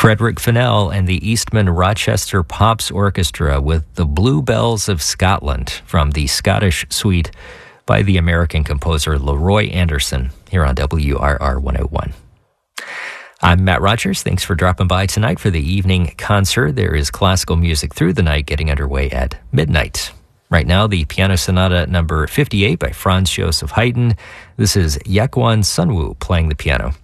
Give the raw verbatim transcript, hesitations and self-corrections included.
Frederick Fennell and the Eastman Rochester Pops Orchestra with The Bluebells of Scotland from the Scottish Suite by the American composer Leroy Anderson here on W R R one oh one. I'm Matt Rogers. Thanks for dropping by tonight for the evening concert. There is classical music through the night getting underway at midnight. Right now, the Piano Sonata number fifty-eight by Franz Joseph Haydn. This is Yaquan Sunwoo playing the piano.